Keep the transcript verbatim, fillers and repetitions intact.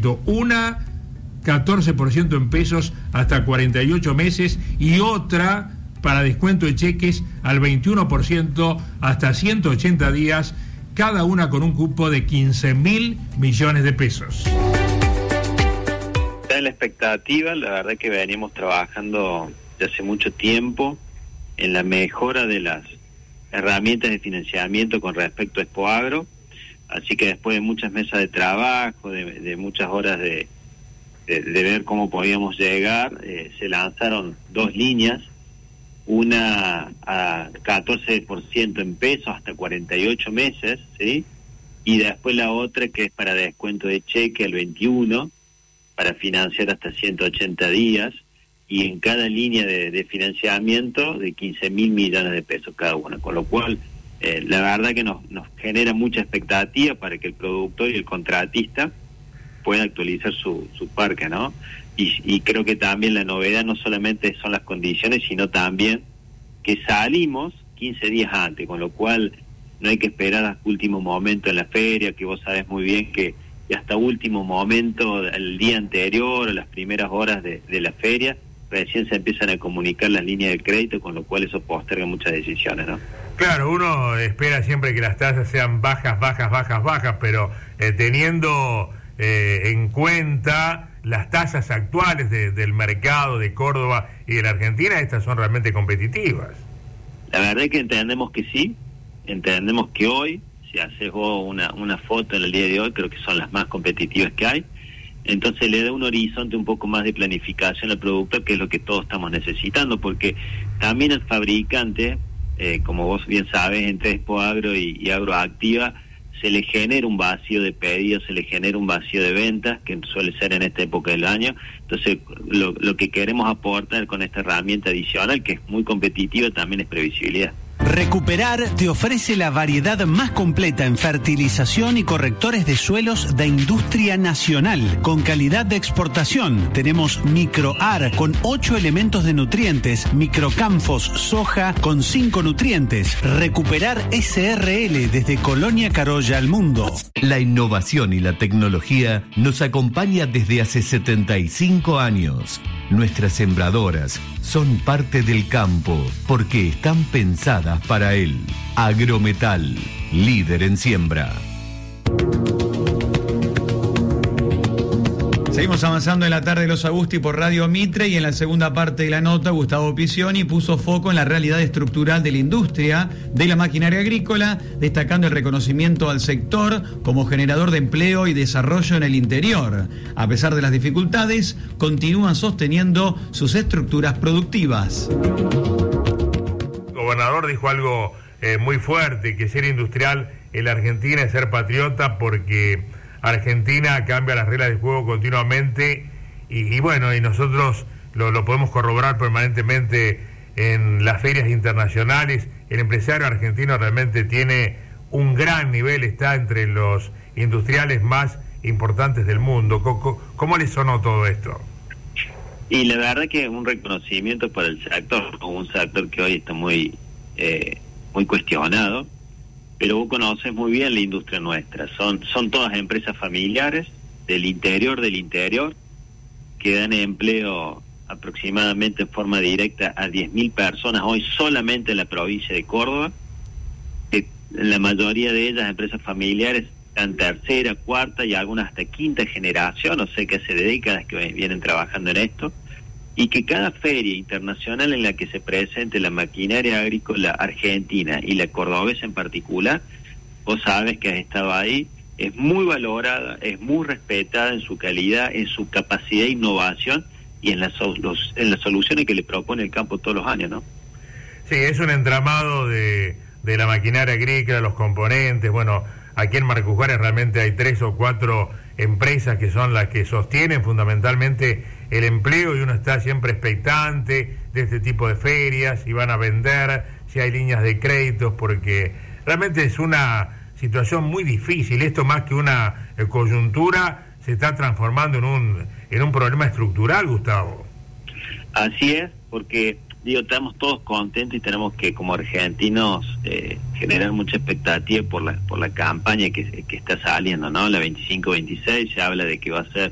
crédito. Una, catorce por ciento en pesos hasta cuarenta y ocho meses, y otra para descuento de cheques al veintiuno por ciento hasta ciento ochenta días, cada una con un cupo de quince mil millones de pesos. Está en la expectativa, la verdad que venimos trabajando desde hace mucho tiempo en la mejora de las herramientas de financiamiento con respecto a Expoagro, así que después de muchas mesas de trabajo, de, de muchas horas de, de, de ver cómo podíamos llegar, eh, se lanzaron dos líneas, una a catorce por ciento en pesos hasta cuarenta y ocho meses, ¿sí? Y después la otra que es para descuento de cheque al veintiuno, para financiar hasta ciento ochenta días, y en cada línea de, de financiamiento de quince mil millones de pesos cada una, con lo cual eh, la verdad que nos, nos genera mucha expectativa para que el productor y el contratista puedan actualizar su, su parque, ¿no? Y, y creo que también la novedad no solamente son las condiciones, sino también que salimos quince días antes, con lo cual no hay que esperar hasta último momento en la feria, que vos sabés muy bien que hasta último momento, el día anterior, o las primeras horas de, de la feria, recién se empiezan a comunicar las líneas de crédito, con lo cual eso posterga muchas decisiones, ¿no? Claro, uno espera siempre que las tasas sean bajas, bajas, bajas, bajas, pero eh, teniendo eh, en cuenta las tasas actuales de, del mercado de Córdoba y de la Argentina, estas son realmente competitivas. La verdad es que entendemos que sí, entendemos que hoy, si haces vos una, una foto en el día de hoy, creo que son las más competitivas que hay, entonces le da un horizonte un poco más de planificación al productor, que es lo que todos estamos necesitando, porque también el fabricante, eh, como vos bien sabes, entre Expoagro y, y Agroactiva, se le genera un vacío de pedidos, se le genera un vacío de ventas, que suele ser en esta época del año. Entonces, lo, lo que queremos aportar con esta herramienta adicional, que es muy competitiva, también es previsibilidad. Recuperar te ofrece la variedad más completa en fertilización y correctores de suelos de industria nacional, con calidad de exportación. Tenemos MicroAR con ocho elementos de nutrientes, Microcanfos soja con cinco nutrientes. Recuperar S R L desde Colonia Carolla al mundo. La innovación y la tecnología nos acompaña desde hace setenta y cinco años. Nuestras sembradoras son parte del campo porque están pensadas para él. Agrometal, líder en siembra. Seguimos avanzando en la tarde de los Agusti por Radio Mitre, y en la segunda parte de la nota Gustavo Piccioni puso foco en la realidad estructural de la industria de la maquinaria agrícola, destacando el reconocimiento al sector como generador de empleo y desarrollo en el interior. A pesar de las dificultades, continúan sosteniendo sus estructuras productivas. El gobernador dijo algo eh, muy fuerte, que ser industrial en la Argentina es ser patriota, porque Argentina cambia las reglas de juego continuamente y, y bueno, y nosotros lo, lo podemos corroborar permanentemente en las ferias internacionales. El empresario argentino realmente tiene un gran nivel, está entre los industriales más importantes del mundo. ¿Cómo, cómo le sonó todo esto? Y la verdad que es un reconocimiento para el sector, un sector que hoy está muy, eh, muy cuestionado. Pero vos conoces muy bien la industria nuestra, son son todas empresas familiares del interior del interior que dan empleo aproximadamente en forma directa a diez mil personas hoy solamente en la provincia de Córdoba. Eh, la mayoría de ellas empresas familiares en tercera, cuarta y algunas hasta quinta generación, o sea que hace décadas que vienen trabajando en esto, y que cada feria internacional en la que se presente la maquinaria agrícola argentina y la cordobesa en particular, vos sabes que has estado ahí, es muy valorada, es muy respetada en su calidad, en su capacidad de innovación y en las, los, en las soluciones que le propone el campo todos los años, ¿no? Sí, es un entramado de, de la maquinaria agrícola, los componentes. Bueno, aquí en Marcos Juárez realmente hay tres o cuatro empresas que son las que sostienen fundamentalmente el empleo, y uno está siempre expectante de este tipo de ferias, si van a vender, si hay líneas de créditos, porque realmente es una situación muy difícil. Esto, más que una eh, coyuntura, se está transformando en un en un problema estructural, Gustavo. Así es, porque digo, estamos todos contentos y tenemos que, como argentinos, eh, generar mucha expectativa por la por la campaña que, que está saliendo, ¿no? La veinticinco veintiséis se habla de que va a ser